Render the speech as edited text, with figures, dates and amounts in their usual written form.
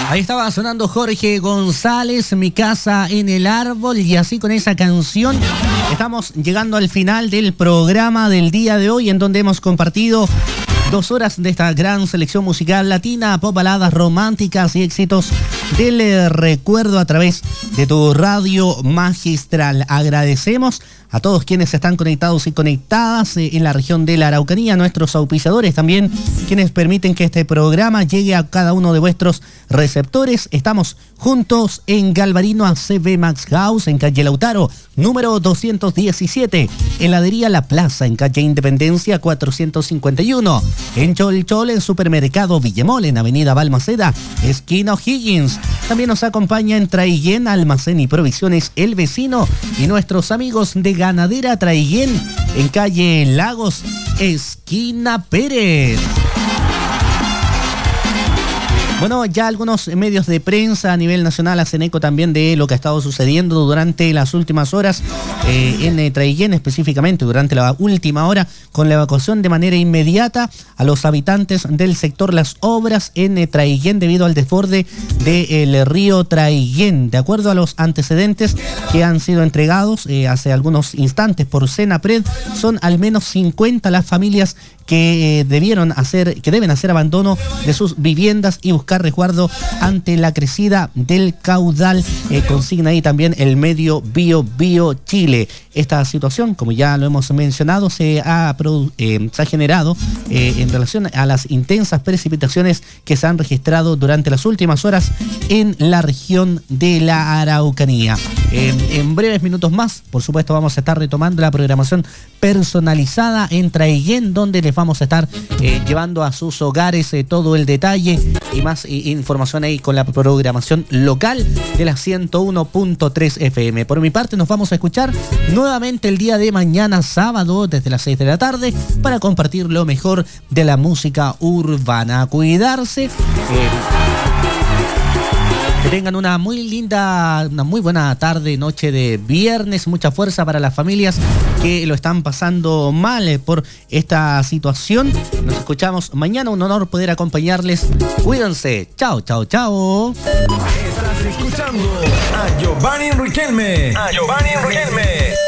Ahí estaba sonando Jorge González, Mi casa en el árbol, y así con esa canción estamos llegando al final del programa del día de hoy, en donde hemos compartido 2 horas de esta gran selección musical latina, pop, baladas románticas y éxitos del recuerdo a través de tu radio magistral. Agradecemos a todos quienes están conectados y conectadas en la región de la Araucanía, nuestros auspiciadores también, quienes permiten que este programa llegue a cada uno de vuestros receptores. Estamos juntos en Galvarino ACB Max House, en calle Lautaro, número 217, heladería La Plaza, en calle Independencia 451, en Cholchol, en Supermercado Villemol, en avenida Balmaceda, esquina O'Higgins. También nos acompaña en Traiguén, Almacén y Provisiones El Vecino, y nuestros amigos de Ganadera Traiguén, en calle Lagos, esquina Pérez. Bueno, ya algunos medios de prensa a nivel nacional hacen eco también de lo que ha estado sucediendo durante las últimas horas en Traiguén, específicamente durante la última hora, con la evacuación de manera inmediata a los habitantes del sector Las Obras en Traiguén debido al desborde del río Traiguén. De acuerdo a los antecedentes que han sido entregados hace algunos instantes por Senapred, son al menos 50 las familias que deben hacer abandono de sus viviendas y buscar resguardo ante la crecida del caudal, consigna ahí también el medio Bio Chile. Esta situación, como ya lo hemos mencionado, se ha generado en relación a las intensas precipitaciones que se han registrado durante las últimas horas en la región de la Araucanía. En breves minutos más, por supuesto, vamos a estar retomando la programación personalizada en Traiguén, donde les vamos a estar llevando a sus hogares todo el detalle y más información ahí con la programación local de la 101.3 FM. Por mi parte, nos vamos a escuchar nuevamente el día de mañana, sábado, desde las 6 de la tarde, para compartir lo mejor de la música urbana. A cuidarse. Que tengan una muy buena tarde, noche de viernes. Mucha fuerza para las familias que lo están pasando mal por esta situación. Nos escuchamos mañana. Un honor poder acompañarles. Cuídense. Chao, chao, chao. Estás escuchando a Giovanni Riquelme.